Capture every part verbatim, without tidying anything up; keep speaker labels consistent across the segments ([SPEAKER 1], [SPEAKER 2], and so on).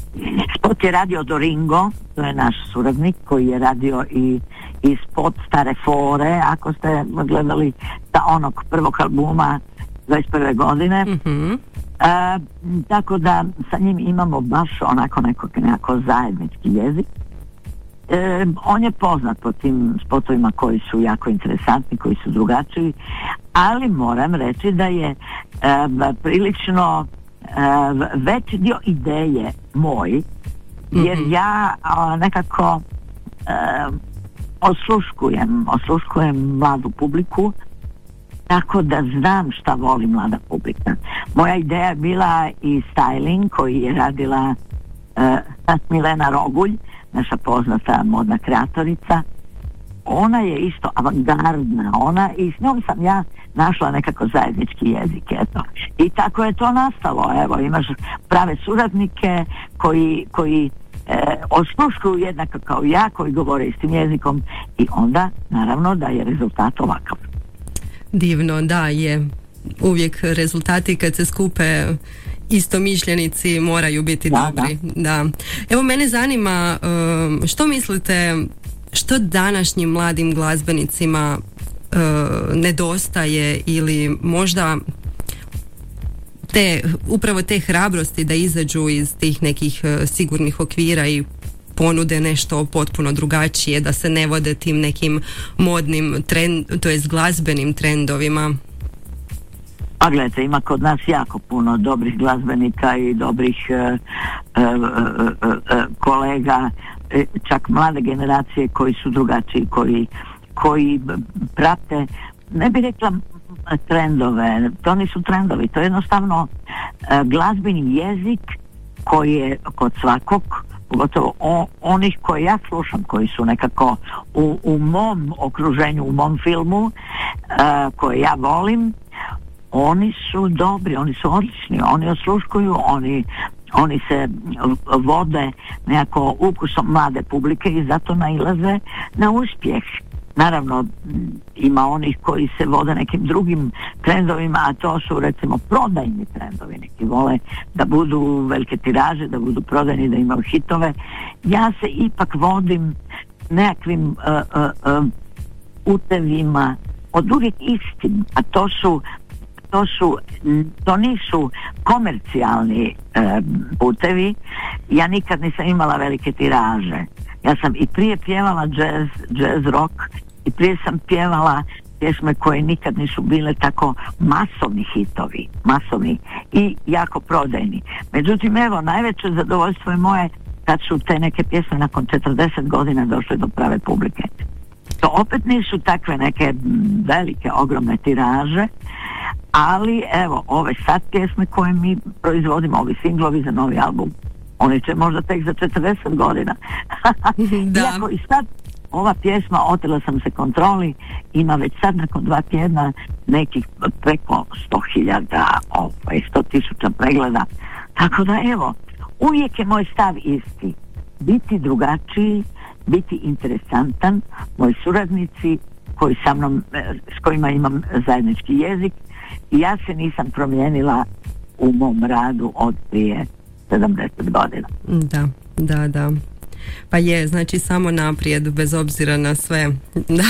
[SPEAKER 1] Spot je radio Doringo, to je naš suradnik koji je radio i, i spot Stare fore, ako ste gledali ta onog prvog albuma dvadeset prve godine.
[SPEAKER 2] Mm-hmm.
[SPEAKER 1] E, tako da sa njim imamo baš onako nekog nekako zajednički jezik. E, on je poznat po tim spotovima koji su jako interesantni, koji su drugačiji, ali moram reći da je e, prilično e, veći dio ideje moj, jer
[SPEAKER 2] mm-hmm.
[SPEAKER 1] ja a, nekako e, osluškujem, osluškujem mladu publiku, tako da znam šta voli mlada publika. Moja ideja je bila i styling koji je radila uh, Milena Rogulj, naša poznata modna kreatorica. Ona je isto avangardna, ona, i s njom sam ja našla nekako zajednički jezik, eto. I tako je to nastalo, evo, imaš prave suradnike koji, koji e, osluškuju jednako kao ja, koji govore istim jezikom, i onda naravno da je rezultat ovakav.
[SPEAKER 2] Divno, da, je. Uvijek rezultati kad se skupe istomišljenici moraju biti
[SPEAKER 1] da,
[SPEAKER 2] dobri.
[SPEAKER 1] Da.
[SPEAKER 2] Da. Evo, mene zanima, što mislite, što današnjim mladim glazbenicima nedostaje, ili možda te, upravo te hrabrosti da izađu iz tih nekih sigurnih okvira i ponude nešto potpuno drugačije, da se ne vode tim nekim modnim trend, to jest glazbenim trendovima?
[SPEAKER 1] Pa gledajte, ima kod nas jako puno dobrih glazbenika i dobrih e, e, e, e, kolega, e, čak mlade generacije koji su drugačiji, koji, koji prate, ne bih rekla trendove, to nisu trendovi, to je jednostavno e, glazbeni jezik koji je kod svakog, pogotovo o, onih koje ja slušam, koji su nekako u, u mom okruženju, u mom filmu, uh, koje ja volim, oni su dobri, oni su odlični, oni osluškuju, oni, oni se vode nekako ukusom mlade publike i zato nailaze na uspjeh. Naravno, ima onih koji se vode nekim drugim trendovima, a to su recimo prodajni trendovi. Neki vole da budu velike tiraže, da budu prodajni, da imaju hitove. Ja se ipak vodim nekakvim uh, uh, uh, putevima od uvijek istim, a to su to su, to nisu komercijalni uh, putevi. Ja nikad nisam imala velike tiraže. Ja sam i prije pjevala jazz, jazz rock, i prije sam pjevala pjesme koje nikad nisu bile tako masovni hitovi, masovni i jako prodajni. Međutim, evo, najveće zadovoljstvo je moje kad su te neke pjesme nakon četrdeset godina došle do prave publike. To opet nisu takve neke velike, ogromne tiraže, ali evo, ove sad pjesme koje mi proizvodimo, ovi singlovi za novi album, oni će možda tek za četrdeset godina.
[SPEAKER 2] Da.
[SPEAKER 1] Iako i sad ova pjesma Otela sam se kontroli ima već sad nakon dva tjedna nekih preko sto hiljada, ovaj, sto tisuća pregleda. Tako da evo, uvijek je moj stav isti. Biti drugačiji, biti interesantan, moji suradnici koji sa mnom, s kojima imam zajednički jezik, i ja se nisam promijenila u mom radu od prije sedamdeset godina.
[SPEAKER 2] Da, da, da. Pa je, znači samo naprijed, bez obzira na sve. Da.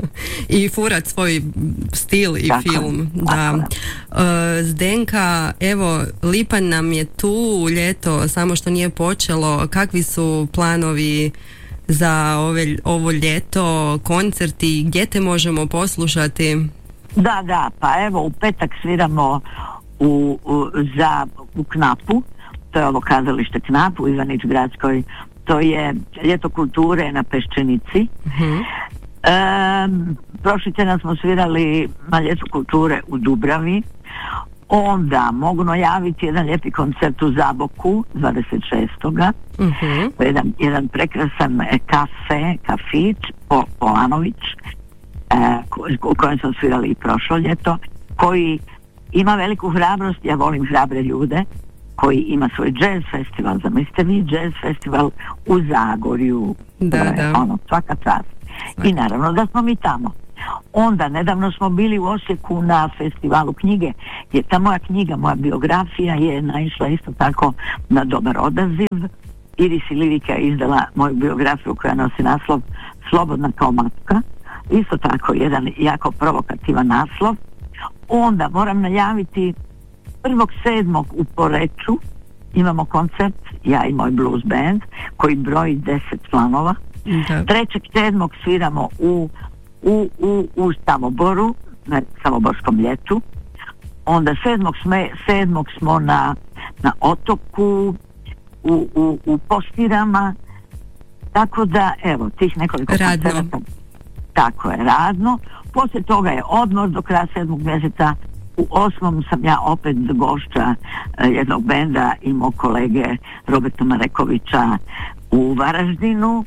[SPEAKER 2] I furat svoj stil i tako, film. Da. Uh, Zdenka, evo, lipanj nam je tu, ljeto samo što nije počelo. Kakvi su planovi za ove, ovo ljeto, koncerti, gdje te možemo poslušati?
[SPEAKER 1] Da, da, pa evo, u petak sviramo u, u, za, u Knapu, to je ovo kazalište Knap u Ivanić Gradskoj, to je ljeto kulture na Peščenici.
[SPEAKER 2] Uh-huh.
[SPEAKER 1] E, prošli tjedan smo svirali na ljetu kulture u Dubravi. Onda mogu najaviti jedan lijepi koncert u Zaboku dvadeset šestoga Uh-huh. Jedan, jedan prekrasan kafe, kafić, po, Polanović, e, u kojem smo svirali i prošlo ljeto, koji ima veliku hrabrost. Ja volim hrabre ljude, koji ima svoj jazz festival. Zamislite vi jazz festival u Zagorju.
[SPEAKER 2] Da,
[SPEAKER 1] je,
[SPEAKER 2] da.
[SPEAKER 1] Ono, svaka čast. I naravno da smo mi tamo. Onda, nedavno smo bili u Osijeku na festivalu knjige, jer ta moja knjiga, moja biografija je naišla isto tako na dobar odaziv. Iris Lirika je izdala moju biografiju koja nosi naslov Slobodna kao matka. Isto tako jedan jako provokativan naslov. Onda moram najaviti prvog sedmog u Poreču imamo koncert, ja i moj blues band, koji broji deset članova. trećeg sedmog sviramo u, u, u, u Samoboru, na Samoborskom ljetu. Onda sedmog, sme, sedmog smo na, na otoku, u, u, u Postirama. Tako da, evo, tih nekoliko koncerta. Tako je, radno. Poslije toga je odmor do kraja sedmog mjeseca. U osmom sam ja opet gošća jednog benda i mog kolege Roberta Marekovića u Varaždinu.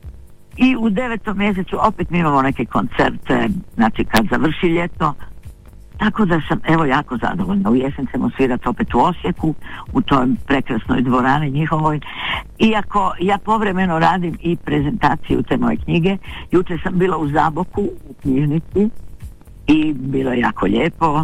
[SPEAKER 1] I u devetom mjesecu opet mi imamo neke koncerte, znači kad završi ljeto. Tako da sam, evo, jako zadovoljna. U jesen ćemo svirati opet u Osijeku, u toj prekrasnoj dvorani njihovoj. Iako ja povremeno radim i prezentaciju te moje knjige. Jučer sam bila u Zaboku, u knjižnici, i bilo je jako lijepo.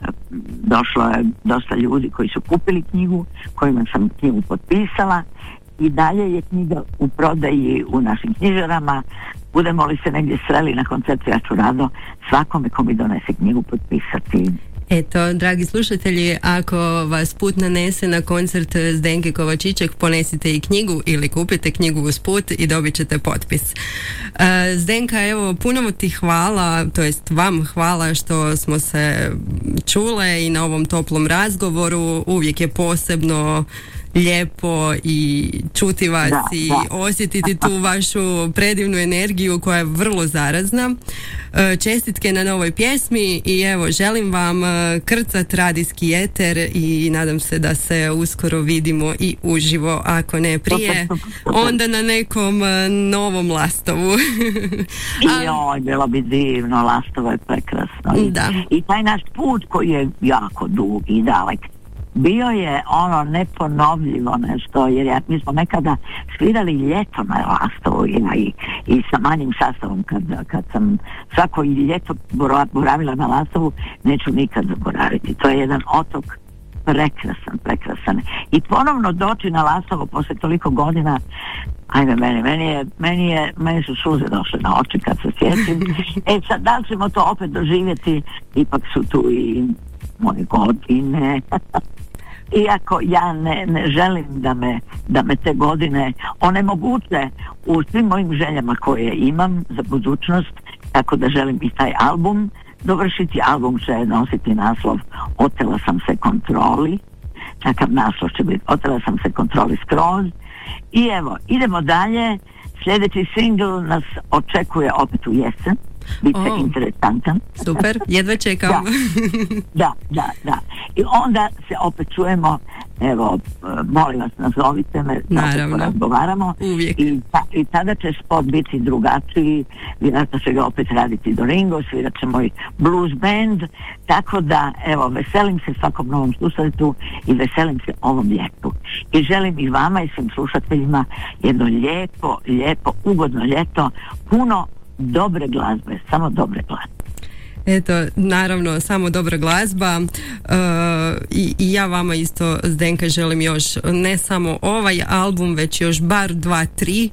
[SPEAKER 1] Došlo je dosta ljudi koji su kupili knjigu, kojima sam knjigu potpisala. I dalje je knjiga u prodaji u našim knjižarama. Budemo li se negdje sreli na koncertu, ja ću rado svakome ko mi donese knjigu potpisati.
[SPEAKER 2] Eto, dragi slušatelji, ako vas put nanese na koncert Zdenke Kovačiček, ponesite i knjigu ili kupite knjigu uz put i dobit ćete potpis. Zdenka, evo, puno ti hvala, to jest vam hvala što smo se čule i na ovom toplom razgovoru. Uvijek je posebno lijepo i čuti vas da, i da. osjetiti tu vašu predivnu energiju koja je vrlo zarazna. Čestitke na novoj pjesmi i evo, želim vam krcat radijski eter i nadam se da se uskoro vidimo i uživo, ako ne prije, onda na nekom novom Lastovu.
[SPEAKER 1] I joj, bilo bi divno, Lastovo je prekrasno.
[SPEAKER 2] Da.
[SPEAKER 1] I taj naš put koji je jako dug i dalek, bio je ono neponovljivo nešto, jer ja, mi smo nekada svirali ljeto na Lastovu i, i, i sa manjim sastavom kad, kad sam svako ljeto boravila na Lastovu, neću nikad zaboraviti. To je jedan otok prekrasan, prekrasan. I ponovno doći na Lastovo posle toliko godina, ajme meni, meni je, meni je, meni su suze došle na oči kad se sjećam. E sad, da li ćemo to opet doživjeti, ipak su tu i moje godine. Iako ja ne, ne želim da me, da me te godine onemoguće u svim mojim željama koje imam za budućnost, tako da želim i taj album dovršiti. Album će nositi naslov Otela sam se kontroli. Takav naslov će biti Otela sam se kontroli skroz. I evo, idemo dalje. Sljedeći singl nas očekuje opet u jesen. Biće oh, interesantan.
[SPEAKER 2] Super, jedva čekam.
[SPEAKER 1] Da, da, da, da. I onda se opet čujemo, evo, molim vas, nazovite me,
[SPEAKER 2] naravno,
[SPEAKER 1] razgovaramo.
[SPEAKER 2] Uvijek.
[SPEAKER 1] I, ta, I tada će spot biti drugačiji, vjerojatno će ga opet raditi do Ringo, svirat će moj blues band, tako da, evo, veselim se svakom novom slušatelju i veselim se ovom ljetu. I želim i vama i svim slušateljima jedno lijepo, lijepo, ugodno ljeto, puno dobre glazbe, samo dobre glazbe.
[SPEAKER 2] Eto, naravno, samo dobra glazba. uh, i, i ja vama isto, Zdenka, želim još ne samo ovaj album, već još bar dva, tri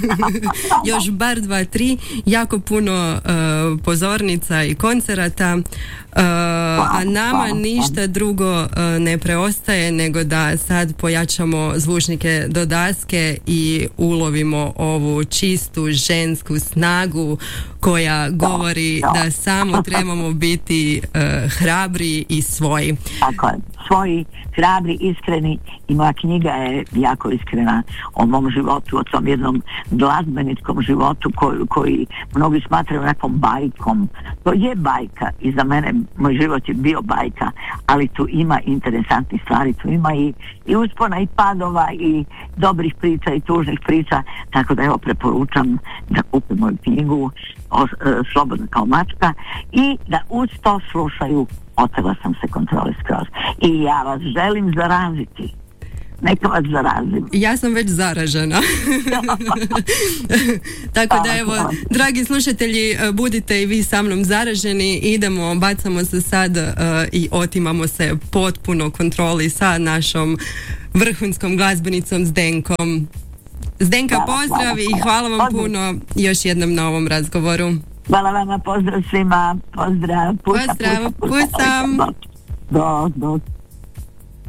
[SPEAKER 2] još bar dva, tri jako puno uh, pozornica i koncerata, uh, a nama ništa drugo uh, ne preostaje nego da sad pojačamo zvučnike do daske i ulovimo ovu čistu žensku snagu koja govori da samo trebamo biti uh, hrabri i svoji.
[SPEAKER 1] Tako je, svoji, hrabri, iskreni, i moja knjiga je jako iskrena o mom životu, o tom jednom glazbeničkom životu koji, koji mnogi smatraju nekom bajkom. To je bajka i za mene moj život je bio bajka, ali tu ima interesantnih stvari, tu ima i, i uspona i padova i dobrih priča i tužnih priča, tako da evo preporučam da kupe moju knjigu o, e, Slobodna kao mačka i da uz to slušaju Otela sam se kontroli skroz. I ja vas želim zaraziti. Neka vas zarazim.
[SPEAKER 2] Ja sam već zaražena. Tako da evo, dragi slušatelji, budite i vi sa mnom zaraženi. Idemo, bacamo se sad uh, i otimamo se potpuno kontroli sa našom vrhunskom glazbenicom Zdenkom. Zdenka,
[SPEAKER 1] hvala,
[SPEAKER 2] pozdrav
[SPEAKER 1] hvala,
[SPEAKER 2] i hvala vam
[SPEAKER 1] pozdrav.
[SPEAKER 2] puno još jednom na ovom razgovoru.
[SPEAKER 1] Hvala vama, pozdrav svima, pozdrav, pusa,
[SPEAKER 2] Pozdrav,
[SPEAKER 1] pusa, pusa,
[SPEAKER 2] pusam.
[SPEAKER 1] do, do.